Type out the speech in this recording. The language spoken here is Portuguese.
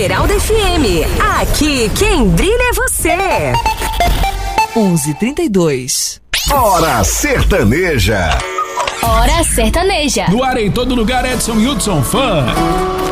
Geraldo FM. Aqui quem brilha é você. 11h32. Hora Sertaneja. Hora Sertaneja. No ar em todo lugar, Edson Hudson, fã.